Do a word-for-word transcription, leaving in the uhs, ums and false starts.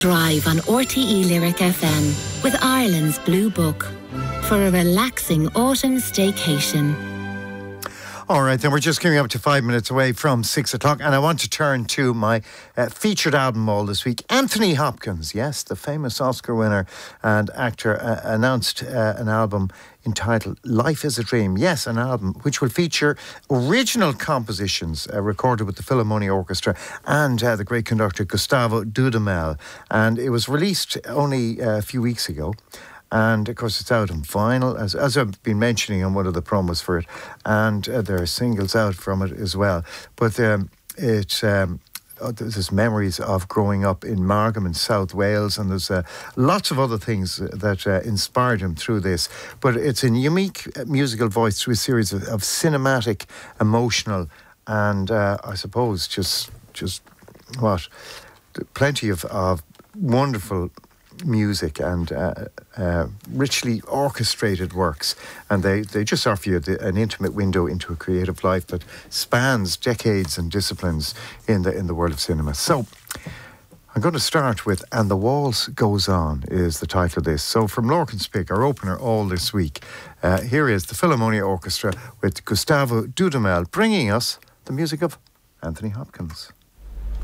Drive on R T E Lyric F M with Ireland's Blue Book for a relaxing autumn staycation. All right, then we're just coming up to five minutes away from six o'clock, and I want to turn to my uh, featured album all this week. Anthony Hopkins, yes, the famous Oscar winner and actor, uh, announced uh, an album entitled Life is a Dream. Yes, an album which will feature original compositions uh, recorded with the Philharmonia Orchestra and uh, the great conductor Gustavo Dudamel. And it was released only uh, a few weeks ago. And, of course, it's out on vinyl, as, as I've been mentioning on one of the promos for it. And uh, there are singles out from it as well. But um, it... Um, Oh, there's memories of growing up in Margam in South Wales, and there's uh, lots of other things that uh, inspired him through this. But it's a unique musical voice through a series of, of cinematic, emotional, and uh, I suppose just just what plenty of, of wonderful music and uh, uh, richly orchestrated works, and they, they just offer you the, an intimate window into a creative life that spans decades and disciplines in the in the world of cinema. So I'm going to start with And the Waltz Goes On is the title of this. So from Lorcan's Pick, our opener all this week, uh, here is the Philharmonia Orchestra with Gustavo Dudamel bringing us the music of Anthony Hopkins.